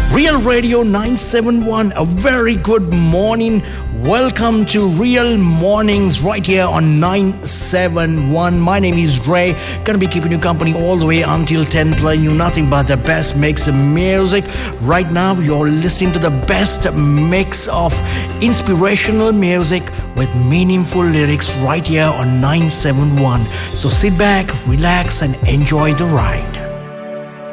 Real Radio 971, a very good morning. Welcome to Real Mornings right here on 971. My name is Dre. Gonna be keeping you company all the way until 10, playing you nothing but the best mix of music. Right now, you're listening to the best mix of inspirational music with meaningful lyrics right here on 971. So sit back, relax, and enjoy the ride.